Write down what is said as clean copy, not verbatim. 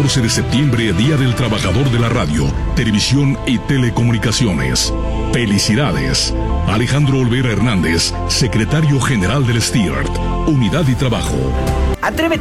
14 de septiembre, Día del Trabajador de la Radio, Televisión y Telecomunicaciones. Felicidades. Alejandro Olvera Hernández, secretario general del STIRT, Unidad y Trabajo. Atrévete